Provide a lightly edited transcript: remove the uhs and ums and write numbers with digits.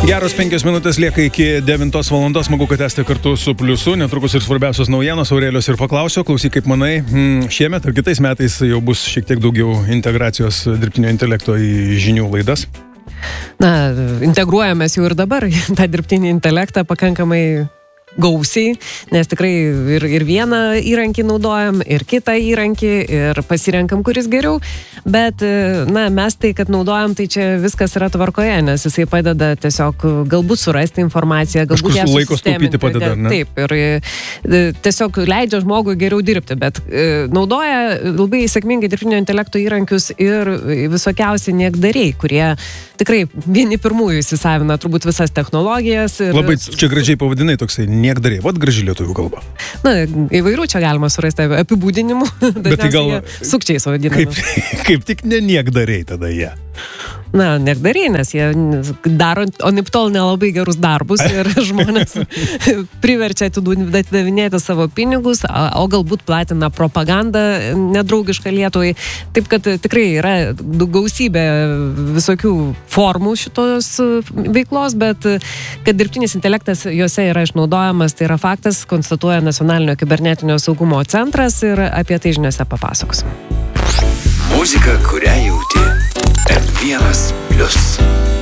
Geros 5 minutės lieka iki 9 valandos. Smagu, kad esate kartu su Pliusu. Netrukus ir svarbiausios naujienos. Aurelijos ir paklausiu. Klausyk, kaip manai, šiemet ar kitais metais jau bus šiek tiek daugiau integracijos dirbtinio intelekto į žinių laidas? Na, integruojamės jau ir dabar tą dirbtinį intelektą pakankamai gausiai, nes tikrai ir vieną įrankį naudojam, ir kitą įrankį, ir pasirenkam, kuris geriau, bet, na, mes tai, kad naudojam, tai čia viskas yra tvarkoje, nes jisai padeda tiesiog galbūt surasti informaciją, galbūt ją laiko staupyti padeda, ne? Taip, ir tiesiog leidžia žmogui geriau dirbti, bet naudoja labai sėkmingai dirbtinio intelekto įrankius ir visokiausi niekdariai, kurie tikrai vieni pirmųjų įsisavina turbūt visas technologijas. Ir labai čia gražiai pavadinai toksai niekdariai, vat graži lietuvių kalba. Na, įvairių čia galima surasti apibūdinimų, bet tai gal sukčiais vadinami. Kaip tik ne niekdariai tada jie. Na, niekdariai, nes jie daro anaiptol nelabai gerus darbus ir žmonės priverčia atidavinėti savo pinigus, o galbūt platina propagandą nedraugišką Lietuvai. Taip, kad tikrai yra gausybė visokių formų šitos veiklos, bet kad dirbtinis intelektas juose yra išnaudojamas, tai yra faktas, konstatuoja Nacionalinio kibernetinio saugumo centras ir apie tai žiniose papasakos. Muzika, kurią jauti. M1+.